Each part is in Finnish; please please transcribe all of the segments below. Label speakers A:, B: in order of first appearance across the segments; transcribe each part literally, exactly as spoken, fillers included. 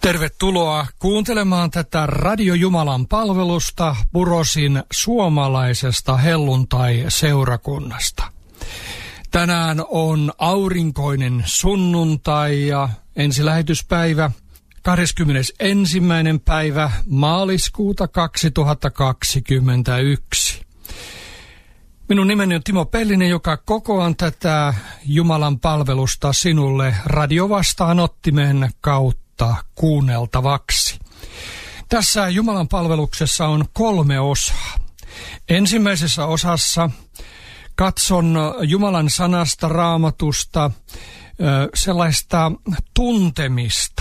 A: Tervetuloa kuuntelemaan tätä Radio Jumalan palvelusta Burosin suomalaisesta helluntai-seurakunnasta. Tänään on aurinkoinen sunnuntai ja ensilähetyspäivä kahdeskymmenesensimmäinen päivä maaliskuuta kaksituhattakaksikymmentäyksi. Minun nimeni on Timo Pellinen, joka kokoan tätä Jumalan palvelusta sinulle radiovastaanottimen kautta kuunneltavaksi. Tässä Jumalan palveluksessa on kolme osaa. Ensimmäisessä osassa katson Jumalan sanasta, Raamatusta, sellaista tuntemista,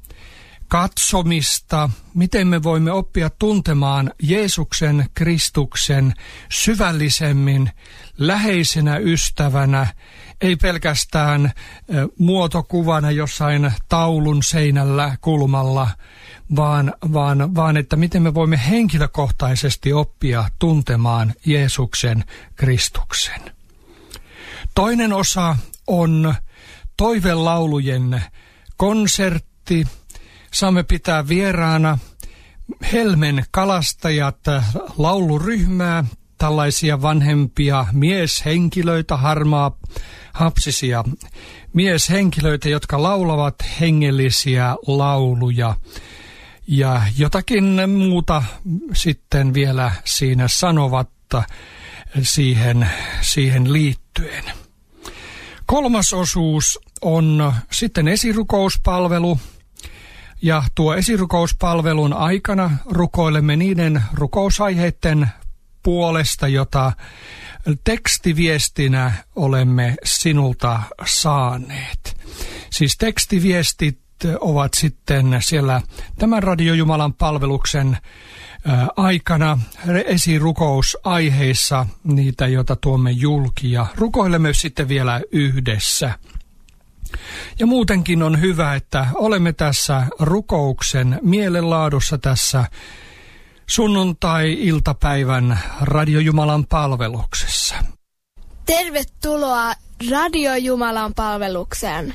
A: katsomista, miten me voimme oppia tuntemaan Jeesuksen Kristuksen syvällisemmin, läheisenä ystävänä, ei pelkästään muotokuvana jossain taulun seinällä kulmalla, vaan, vaan, vaan että miten me voimme henkilökohtaisesti oppia tuntemaan Jeesuksen Kristuksen. Toinen osa on toivelaulujen konsertti. Saamme pitää vieraana Helmen kalastajat lauluryhmää, tällaisia vanhempia mieshenkilöitä, harmaa hapsisia mieshenkilöitä, jotka laulavat hengellisiä lauluja. Ja jotakin muuta sitten vielä siinä sanovatta siihen, siihen liittyen. Kolmas osuus on sitten esirukouspalvelu. Ja tuo esirukouspalvelun aikana rukoilemme niiden rukousaiheiden puolesta, jota tekstiviestinä olemme sinulta saaneet. Siis tekstiviestit ovat sitten siellä tämän Radio Jumalan palveluksen aikana esirukousaiheissa niitä, joita tuomme julki, ja rukoilemme sitten vielä yhdessä. Ja muutenkin on hyvä, että olemme tässä rukouksen mielenlaadussa tässä sunnuntai-iltapäivän Radio Jumalan palveluksessa.
B: Tervetuloa Radio Jumalan palvelukseen.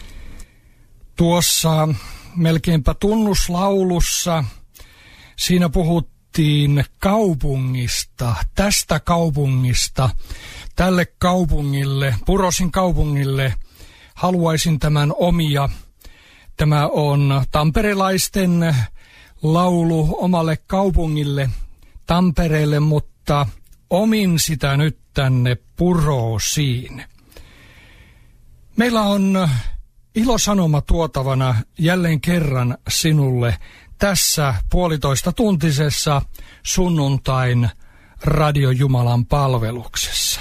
A: Tuossa melkeinpä tunnuslaulussa siinä puhuttiin kaupungista, tästä kaupungista, tälle kaupungille, Burosin kaupungille haluaisin tämän omia. Tämä on tamperelaisten laulu omalle kaupungille, Tampereelle, mutta omin sitä nyt tänne Burosiin. Meillä on ilosanoma tuotavana jälleen kerran sinulle tässä puolitoista tuntisessa sunnuntain Radio Jumalan palveluksessa.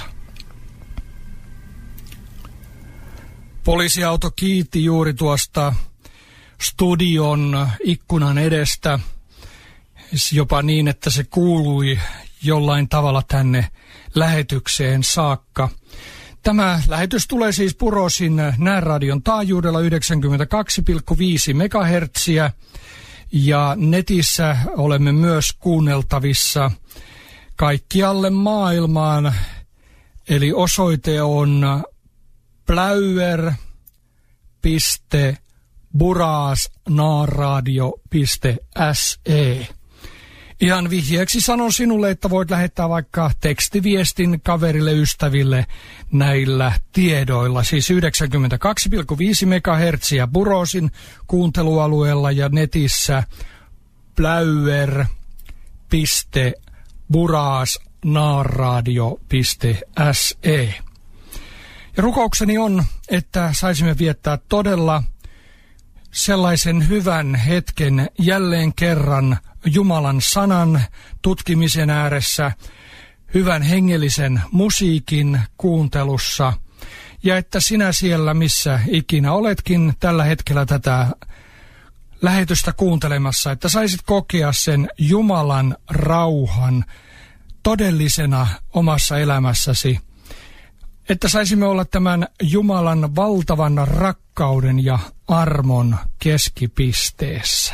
A: Poliisiauto kiitti juuri tuosta studion ikkunan edestä, jopa niin, että se kuului jollain tavalla tänne lähetykseen saakka. Tämä lähetys tulee siis Burosin Nääradion taajuudella yhdeksänkymmentäkaksi pilkku viisi megahertsiä, ja netissä olemme myös kuunneltavissa kaikkialle maailmaan, eli osoite on pläyver piste burasnaaradio piste se. Ihan vihjeeksi sanon sinulle, että voit lähettää vaikka tekstiviestin kaverille, ystäville näillä tiedoilla. Siis yhdeksänkymmentäkaksi pilkku viisi megahertsiä Burosin kuuntelualueella ja netissä pläyver piste burasnaaradio piste se. Ja rukoukseni on, että saisimme viettää todella sellaisen hyvän hetken jälleen kerran Jumalan sanan tutkimisen ääressä, hyvän hengellisen musiikin kuuntelussa, ja että sinä siellä, missä ikinä oletkin tällä hetkellä tätä lähetystä kuuntelemassa, että saisit kokea sen Jumalan rauhan todellisena omassa elämässäsi, että saisimme olla tämän Jumalan valtavan rakkauden ja armon keskipisteessä.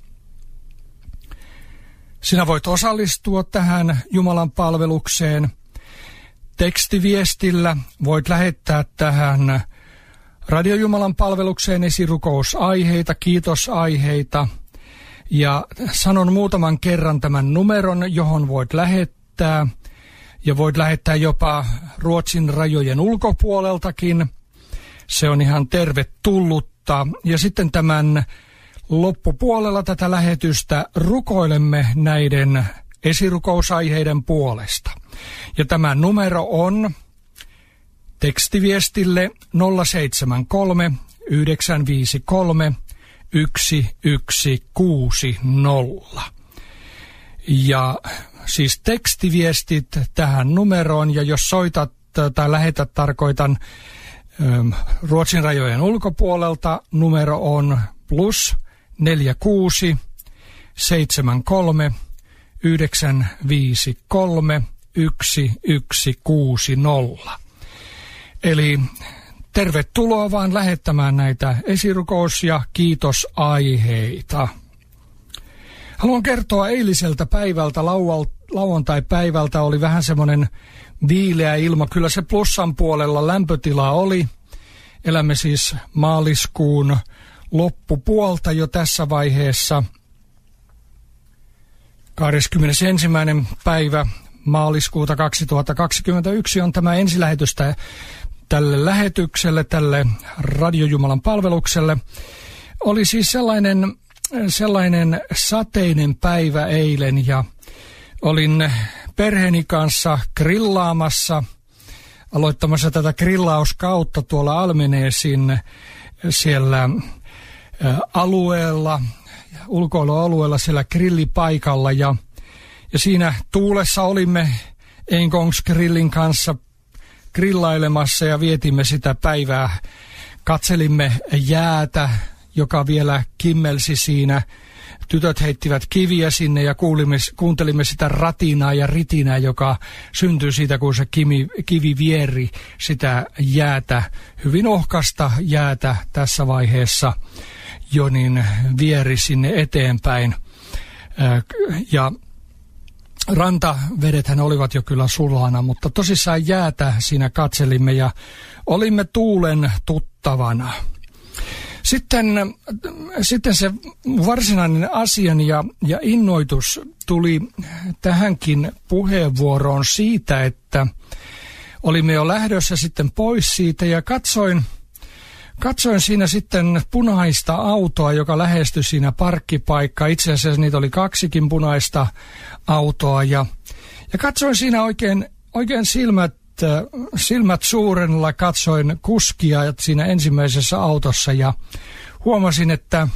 A: Sinä voit osallistua tähän Jumalan palvelukseen tekstiviestillä. Voit lähettää tähän Radio Jumalan palvelukseen esirukousaiheita, kiitosaiheita. Ja sanon muutaman kerran tämän numeron, johon voit lähettää. Ja voit lähettää jopa Ruotsin rajojen ulkopuoleltakin. Se on ihan tervetullutta. Ja sitten tämän loppupuolella tätä lähetystä rukoilemme näiden esirukousaiheiden puolesta. Ja tämä numero on tekstiviestille nolla seitsemän kolme yhdeksän viisi kolme yksi yksi kuusi nolla. Ja siis tekstiviestit tähän numeroon, ja jos soitat tai lähetät, tarkoitan Ruotsin rajojen ulkopuolelta, numero on plus neljä kuusi seitsemän kolme yhdeksän viisi kolme yksi yksi kuusi nolla. Eli tervetuloa vaan lähettämään näitä esirukous- ja kiitosaiheita. Haluan kertoa eiliseltä päivältä, lauantai-päivältä oli vähän semmoinen viileä ilma. Kyllä se plussan puolella lämpötila oli. Elämme siis maaliskuun loppupuolta jo tässä vaiheessa. kahdeskymmenesensimmäinen päivä maaliskuuta kaksituhattakaksikymmentäyksi on tämä ensilähetys tälle lähetykselle, tälle Radio Jumalan palvelukselle. Oli siis sellainen, sellainen sateinen päivä eilen ja olin perheeni kanssa grillaamassa, aloittamassa tätä grillauskautta tuolla Almeneesin siellä alueella, ulkoilualueella siellä grillipaikalla ja, ja siinä tuulessa olimme Enkongs grillin kanssa grillailemassa ja vietimme sitä päivää. Katselimme jäätä, joka vielä kimmelsi siinä. Tytöt heittivät kiviä sinne ja kuulimme, kuuntelimme sitä ratinaa ja ritinää, joka syntyi siitä, kun se kivi, kivi vieri sitä jäätä, hyvin ohkasta jäätä tässä vaiheessa jo, niin vieri sinne eteenpäin. Ja rantavedethän olivat jo kyllä sulana, mutta tosissaan jäätä siinä katselimme ja olimme tuulen tuttavana. Sitten, sitten se varsinainen asian ja, ja innoitus tuli tähänkin puheenvuoroon siitä, että olimme jo lähdössä sitten pois siitä ja katsoin, katsoin siinä sitten punaista autoa, joka lähestyi siinä parkkipaikkaa. Itse asiassa niitä oli kaksikin punaista autoa ja, ja katsoin siinä oikein, oikein silmät, silmät suurennalla, katsoin kuskia siinä ensimmäisessä autossa ja huomasin, että,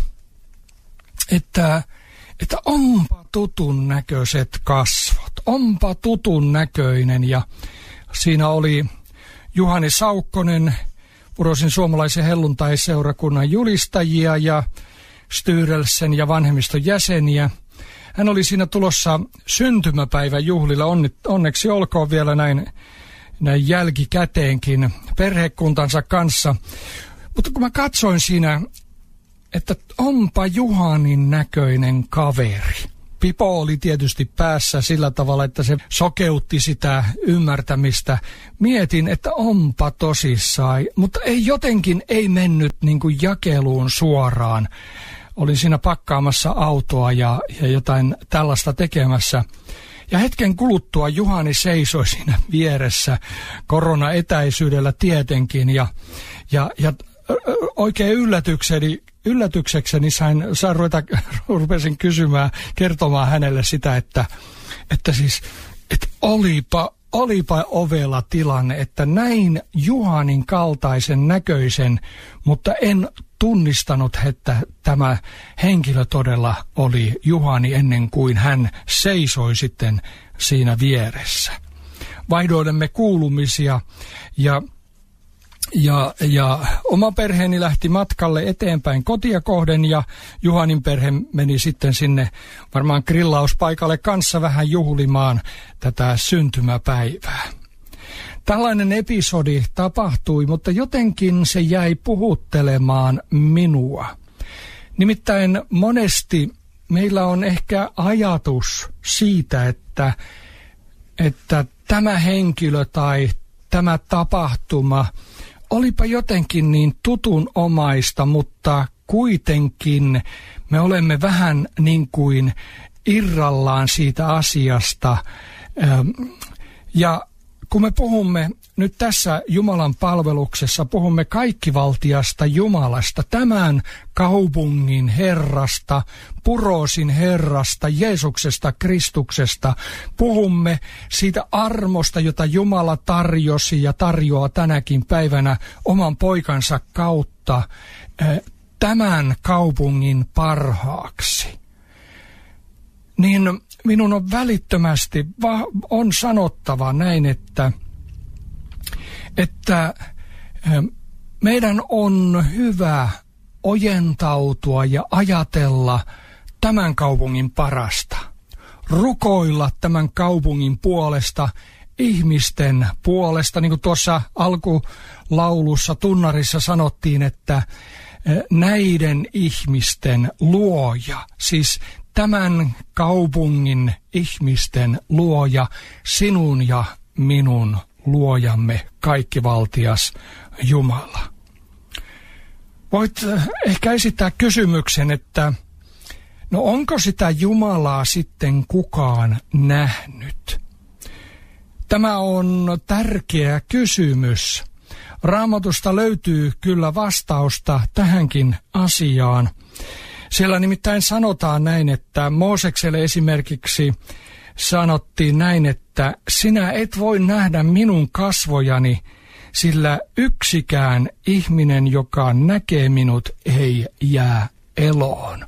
A: että, että onpa tutun näköiset kasvot, onpa tutun näköinen ja siinä oli Juhani Saukkonen, Purosin suomalaisen helluntai-seurakunnan julistajia ja Styrelsen ja vanhemmiston jäseniä. Hän oli siinä tulossa syntymäpäivän juhlilla, onneksi olkoon vielä näin, näin jälkikäteenkin perhekuntansa kanssa. Mutta kun mä katsoin siinä, että onpa Juhanin näköinen kaveri. Pipo oli tietysti päässä sillä tavalla, että se sokeutti sitä ymmärtämistä. Mietin, että onpa tosissaan, mutta ei jotenkin ei mennyt niin kuin jakeluun suoraan. Olin siinä pakkaamassa autoa ja, ja jotain tällaista tekemässä. Ja hetken kuluttua Juhani seisoi siinä vieressä, korona-etäisyydellä tietenkin. Ja, ja, ja oikein yllätykseni, yllätyksekseni sain, sain ruveta, rupesin kysymään, kertomaan hänelle sitä, että, että siis, että olipa, olipa ovela tilanne, että näin Juhanin kaltaisen näköisen, mutta en tunnistanut, että tämä henkilö todella oli Juhani ennen kuin hän seisoi sitten siinä vieressä. Vaihdoimme kuulumisia ja Ja, ja oma perheeni lähti matkalle eteenpäin kotia kohden ja Juhanin perhe meni sitten sinne varmaan grillauspaikalle kanssa vähän juhlimaan tätä syntymäpäivää. Tällainen episodi tapahtui, mutta jotenkin se jäi puhuttelemaan minua. Nimittäin monesti meillä on ehkä ajatus siitä, että, että tämä henkilö tai tämä tapahtuma olipa jotenkin niin tutunomaista, mutta kuitenkin me olemme vähän niin kuin irrallaan siitä asiasta. Ja kun me puhumme nyt tässä Jumalan palveluksessa, puhumme kaikkivaltiasta Jumalasta, tämän kaupungin Herrasta, Purosin Herrasta, Jeesuksesta, Kristuksesta. Puhumme siitä armosta, jota Jumala tarjosi ja tarjoaa tänäkin päivänä oman poikansa kautta tämän kaupungin parhaaksi. Niin minun on välittömästi va- on sanottava näin, että, että meidän on hyvä ojentautua ja ajatella tämän kaupungin parasta. Rukoilla tämän kaupungin puolesta, ihmisten puolesta, niin kuin tuossa alkulaulussa, tunnarissa sanottiin, että näiden ihmisten luoja, siis tämän kaupungin ihmisten luoja, sinun ja minun luojamme, kaikkivaltias Jumala. Voit ehkä esittää kysymyksen, että no onko sitä Jumalaa sitten kukaan nähnyt? Tämä on tärkeä kysymys. Raamatusta löytyy kyllä vastausta tähänkin asiaan. Siellä nimittäin sanotaan näin, että Moosekselle esimerkiksi sanottiin näin, että sinä et voi nähdä minun kasvojani, sillä yksikään ihminen, joka näkee minut, ei jää eloon.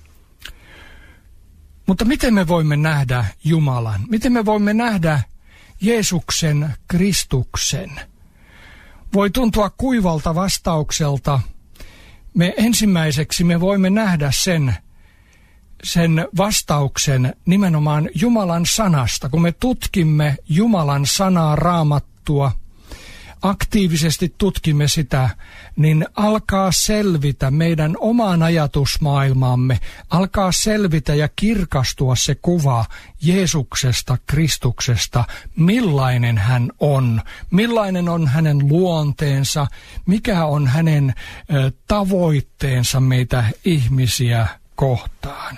A: Mutta miten me voimme nähdä Jumalan? Miten me voimme nähdä Jeesuksen, Kristuksen? Voi tuntua kuivalta vastaukselta. Me ensimmäiseksi me voimme nähdä sen, sen vastauksen nimenomaan Jumalan sanasta. Kun me tutkimme Jumalan sanaa, Raamattua, aktiivisesti tutkimme sitä, niin alkaa selvitä meidän omaan ajatusmaailmaamme, alkaa selvitä ja kirkastua se kuva Jeesuksesta, Kristuksesta, millainen hän on, millainen on hänen luonteensa, mikä on hänen ö, tavoitteensa meitä ihmisiä kohtaan.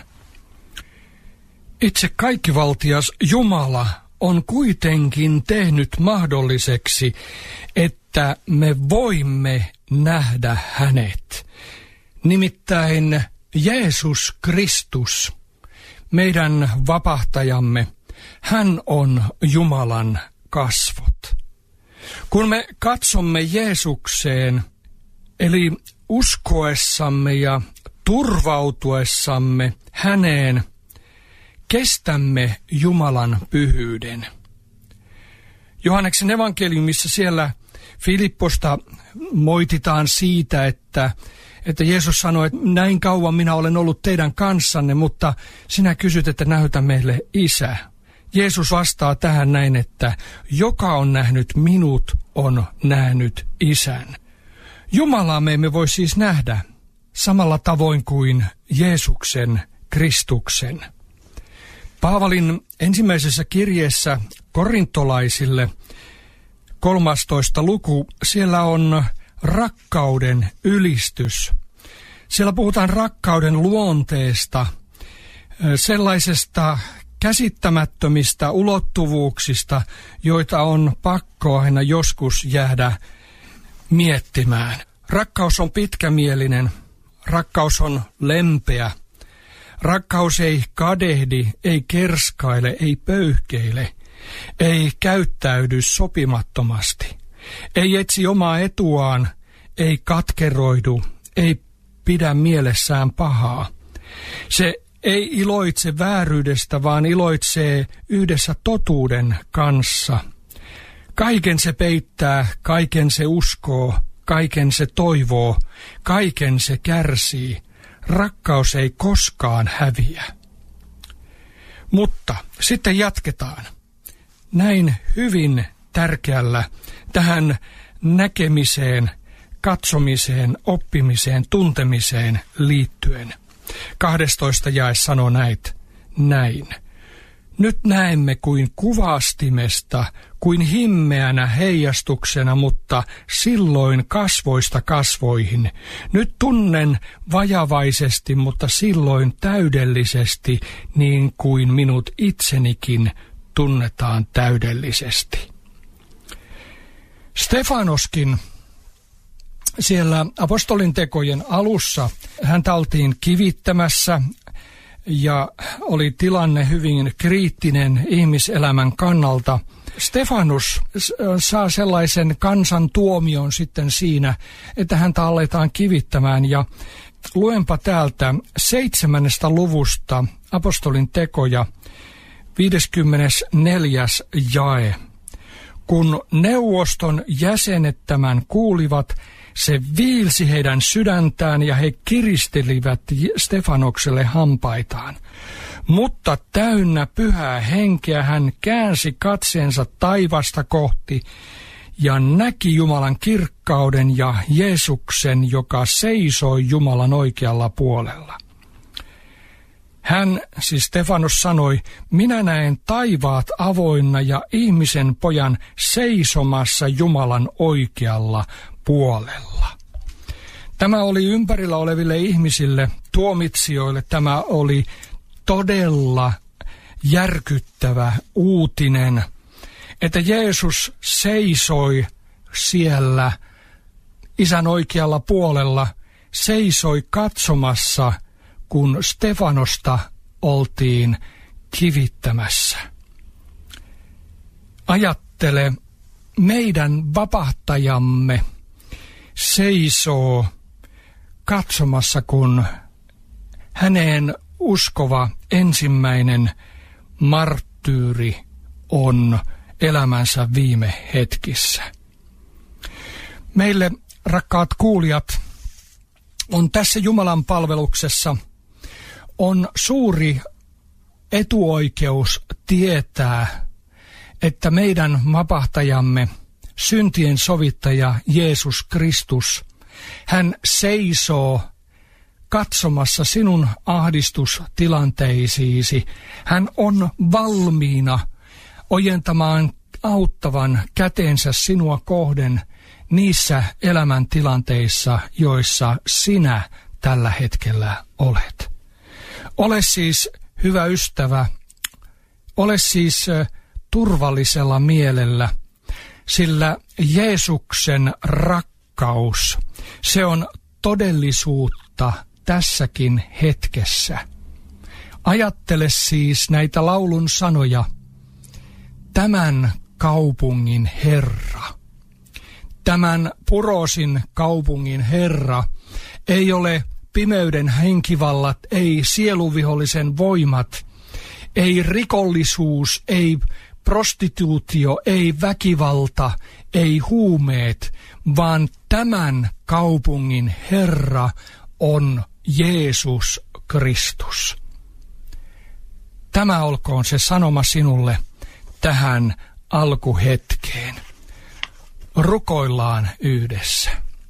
A: Itse kaikkivaltias Jumala on kuitenkin tehnyt mahdolliseksi, että me voimme nähdä hänet. Nimittäin Jeesus Kristus, meidän vapahtajamme, hän on Jumalan kasvot. Kun me katsomme Jeesukseen, eli uskoessamme ja turvautuessamme häneen, kestämme Jumalan pyhyyden. Johanneksen evankeliumissa siellä Filipposta moititaan siitä, että, että Jeesus sanoi, että näin kauan minä olen ollut teidän kanssanne, mutta sinä kysyt, että näytä meille Isä. Jeesus vastaa tähän näin, että joka on nähnyt minut, on nähnyt Isän. Jumalaa me emme voi siis nähdä samalla tavoin kuin Jeesuksen, Kristuksen. Paavalin ensimmäisessä kirjeessä korintolaisille, kolmastoista luku, siellä on rakkauden ylistys. Siellä puhutaan rakkauden luonteesta, sellaisesta käsittämättömistä ulottuvuuksista, joita on pakko aina joskus jäädä miettimään. Rakkaus on pitkämielinen, rakkaus on lempeä. Rakkaus ei kadehdi, ei kerskaile, ei pöyhkeile, ei käyttäydy sopimattomasti, ei etsi omaa etuaan, ei katkeroidu, ei pidä mielessään pahaa. Se ei iloitse vääryydestä, vaan iloitsee yhdessä totuuden kanssa. Kaiken se peittää, kaiken se uskoo, kaiken se toivoo, kaiken se kärsii. Rakkaus ei koskaan häviä. Mutta sitten jatketaan näin hyvin tärkeällä tähän näkemiseen, katsomiseen, oppimiseen, tuntemiseen liittyen. kahdestoista jae sanoo näit, näin. Nyt näemme kuin kuvastimesta, kuin himmeänä heijastuksena, mutta silloin kasvoista kasvoihin. Nyt tunnen vajavaisesti, mutta silloin täydellisesti, niin kuin minut itsenikin tunnetaan täydellisesti. Stefanoskin siellä apostolin tekojen alussa, häntä oltiin kivittämässä ja oli tilanne hyvin kriittinen ihmiselämän kannalta. Stefanus saa sellaisen kansan tuomion sitten siinä, että häntä aletaan kivittämään, ja luenpa täältä seitsemännestä luvusta apostolin tekoja, viideskymmenesneljäs jae. Kun neuvoston jäsenet tämän kuulivat, se viilsi heidän sydäntään ja he kiristelivät Stefanokselle hampaitaan. Mutta täynnä pyhää henkeä hän käänsi katseensa taivasta kohti ja näki Jumalan kirkkauden ja Jeesuksen, joka seisoi Jumalan oikealla puolella. Hän, siis Stefanos, sanoi, minä näen taivaat avoinna ja ihmisen pojan seisomassa Jumalan oikealla puolella. Tämä oli ympärillä oleville ihmisille, tuomitsijoille, tämä oli todella järkyttävä uutinen, että Jeesus seisoi siellä Isän oikealla puolella, seisoi katsomassa, kun Stefanosta oltiin kivittämässä. Ajattele, meidän vapahtajamme seisoo katsomassa, kun häneen uskova ensimmäinen marttyyri on elämänsä viime hetkissä. Meille, rakkaat kuulijat, on tässä Jumalan palveluksessa on suuri etuoikeus tietää, että meidän vapahtajamme, syntien sovittaja Jeesus Kristus, hän seisoo katsomassa sinun ahdistustilanteisiisi. Hän on valmiina ojentamaan auttavan kätensä sinua kohden niissä elämäntilanteissa, joissa sinä tällä hetkellä olet. Ole siis, hyvä ystävä, ole siis turvallisella mielellä, sillä Jeesuksen rakkaus, se on todellisuutta tässäkin hetkessä. Ajattele siis näitä laulun sanoja, tämän kaupungin Herra. Tämän Purosin kaupungin Herra ei ole pimeyden henkivallat, ei sieluvihollisen voimat, ei rikollisuus, ei prostituutio, ei väkivalta, ei huumeet, vaan tämän kaupungin Herra on Jeesus Kristus. Tämä olkoon se sanoma sinulle tähän alkuhetkeen. Rukoillaan yhdessä.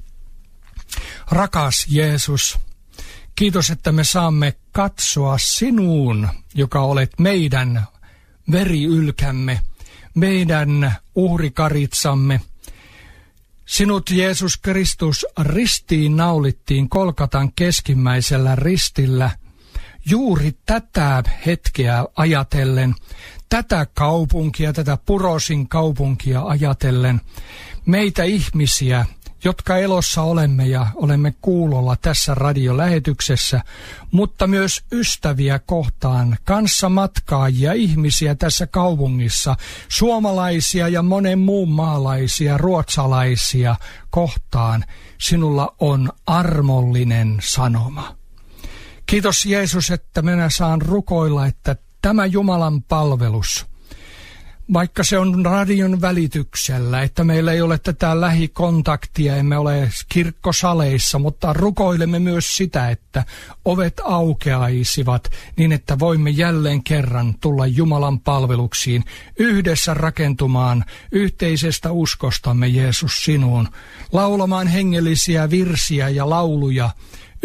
A: Rakas Jeesus, kiitos, että me saamme katsoa sinuun, joka olet meidän veriylkämme, meidän uhrikaritsamme. Sinut, Jeesus Kristus, ristiin naulittiin Kolkatan keskimmäisellä ristillä juuri tätä hetkeä ajatellen, tätä kaupunkia, tätä Purosin kaupunkia ajatellen, meitä ihmisiä, jotka elossa olemme ja olemme kuulolla tässä radiolähetyksessä, mutta myös ystäviä kohtaan, kanssamatkaajia, ihmisiä tässä kaupungissa, suomalaisia ja monen muun maalaisia, ruotsalaisia kohtaan. Sinulla on armollinen sanoma. Kiitos Jeesus, että minä saan rukoilla, että tämä Jumalan palvelus, vaikka se on radion välityksellä, että meillä ei ole tätä lähikontaktia, emme ole kirkkosaleissa, mutta rukoilemme myös sitä, että ovet aukeaisivat niin, että voimme jälleen kerran tulla Jumalan palveluksiin yhdessä rakentumaan yhteisestä uskostamme, Jeesus, sinuun, laulamaan hengellisiä virsiä ja lauluja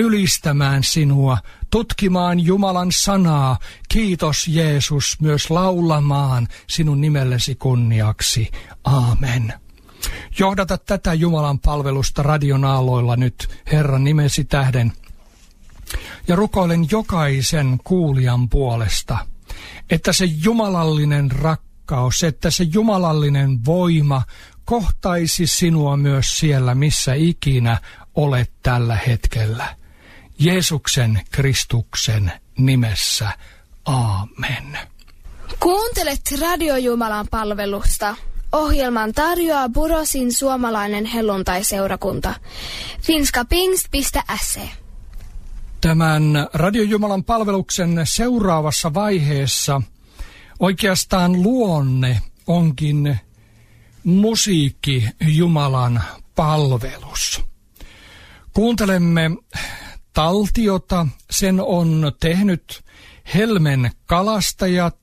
A: ylistämään sinua, tutkimaan Jumalan sanaa. Kiitos Jeesus, myös laulamaan sinun nimellesi kunniaksi. Aamen. Johdata tätä Jumalan palvelusta radion aalloilla nyt Herran nimesi tähden. Ja rukoilen jokaisen kuulijan puolesta, että se jumalallinen rakkaus, että se jumalallinen voima kohtaisi sinua myös siellä, missä ikinä olet tällä hetkellä. Jeesuksen Kristuksen nimessä. Aamen.
B: Kuuntelet Radio Jumalan palvelusta. Ohjelman tarjoaa Burosin suomalainen helluntaiseurakunta. finskapingst piste se.
A: Tämän Radio Jumalan palveluksen seuraavassa vaiheessa oikeastaan luonne onkin musiikki Jumalan palvelus. Kuuntelemme taltiota, sen on tehnyt Helmen kalastajat,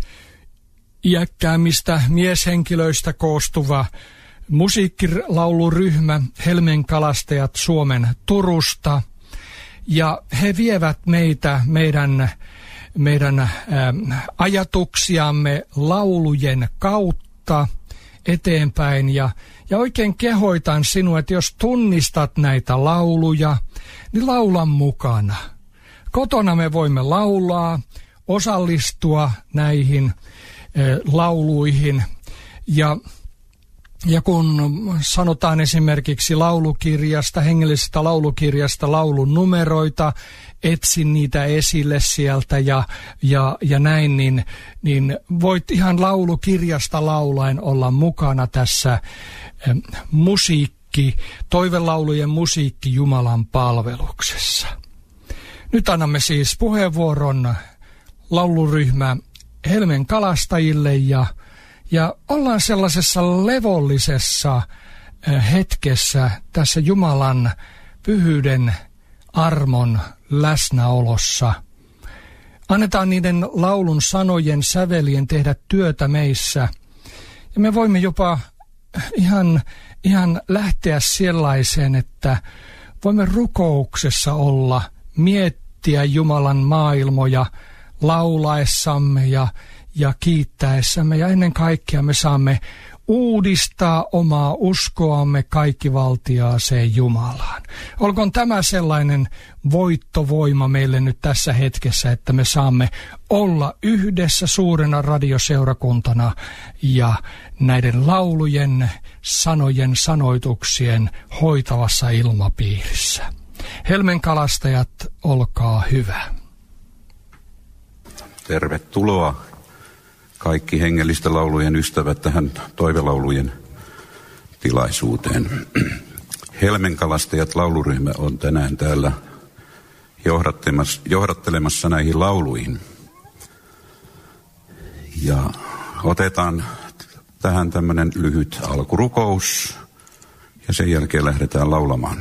A: iäkkäämmistä mieshenkilöistä koostuva musiikkilauluryhmä Helmen kalastajat Suomen Turusta. Ja he vievät meitä, meidän, meidän ä, ajatuksiamme laulujen kautta eteenpäin. Ja, ja oikein kehoitan sinua, että jos tunnistat näitä lauluja, niin laula mukana. Kotona me voimme laulaa, osallistua näihin ä, lauluihin. Ja Ja kun sanotaan esimerkiksi laulukirjasta, hengellisestä laulukirjasta laulun numeroita, etsin niitä esille sieltä ja, ja, ja näin, niin, niin voit ihan laulukirjasta laulaen olla mukana tässä eh, musiikki, toivelaulujen musiikki Jumalan palveluksessa. Nyt annamme siis puheenvuoron lauluryhmä Helmen kalastajille ja Ja ollaan sellaisessa levollisessa hetkessä tässä Jumalan pyhyyden armon läsnäolossa. Annetaan niiden laulun sanojen, sävelien tehdä työtä meissä. Ja me voimme jopa ihan, ihan lähteä sellaiseen, että voimme rukouksessa olla, miettiä Jumalan maailmoja laulaessamme ja ja kiittäessämme, ja ennen kaikkea me saamme uudistaa omaa uskoamme kaikkivaltiaaseen Jumalaan. Olkoon tämä sellainen voittovoima meille nyt tässä hetkessä, että me saamme olla yhdessä suurena radioseurakuntana ja näiden laulujen, sanojen, sanoituksien hoitavassa ilmapiirissä. Helmen kalastajat, olkaa hyvä.
C: Tervetuloa kaikki hengellisten laulujen ystävät tähän toivelaulujen tilaisuuteen. Helmen kalastajat lauluryhmä on tänään täällä johdattelemassa näihin lauluihin. Ja otetaan tähän tämmöinen lyhyt alkurukous ja sen jälkeen lähdetään laulamaan.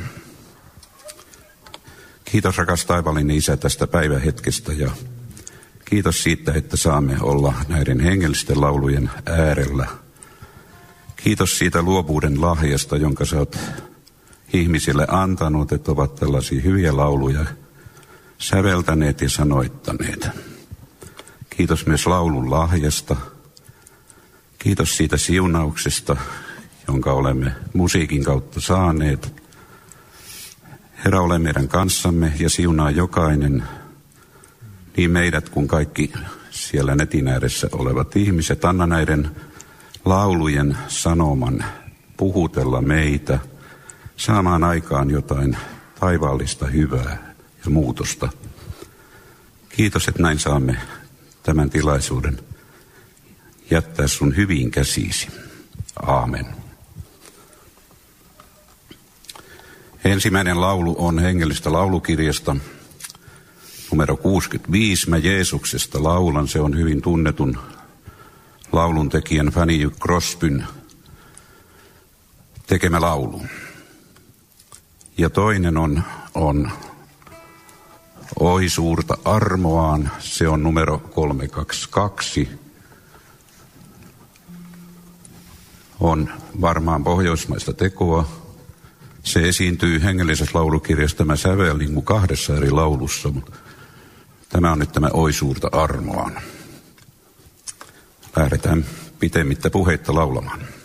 C: Kiitos rakas taivallinen Isä tästä päivähetkestä ja kiitos siitä, että saamme olla näiden hengellisten laulujen äärellä. Kiitos siitä luovuuden lahjasta, jonka sä oot ihmisille antanut, että ovat tällaisia hyviä lauluja säveltäneet ja sanoittaneet. Kiitos myös laulun lahjasta. Kiitos siitä siunauksesta, jonka olemme musiikin kautta saaneet. Herra, ole meidän kanssamme ja siunaa jokainen, niin meidät kuin kaikki siellä netin ääressä olevat ihmiset. Anna näiden laulujen sanoman puhutella meitä, saamaan aikaan jotain taivaallista hyvää ja muutosta. Kiitos, että näin saamme tämän tilaisuuden jättää sun hyviin käsiisi. Aamen. Ensimmäinen laulu on hengellistä laulukirjasta numero kuusikymmentäviisi. Mä Jeesuksesta laulan. Se on hyvin tunnetun lauluntekijän Fanny Crosbyn tekemä laulu. Ja toinen on, on Oi suurta armoaan. Se on numero kolmesataakaksikymmentäkaksi. On varmaan pohjoismaista tekoa. Se esiintyy hengellisessä laulukirjassa tämä sävel niin kuin kahdessa eri laulussa, mutta tämä on nyt tämä Oi suurta armoaan. Lähdetään pitemmittä puheitta laulamaan.